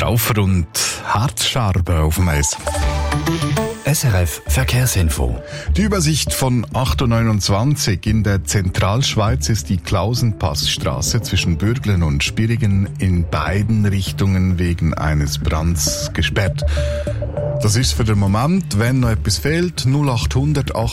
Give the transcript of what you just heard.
Traufer und Herzscherben auf dem Eis. SRF Verkehrsinfo. Die Übersicht von 8.29 Uhr. In der Zentralschweiz ist die Klausenpassstraße zwischen Bürglen und Spirigen in beiden Richtungen wegen eines Brands gesperrt. Das ist für den Moment, wenn noch etwas fehlt, 0800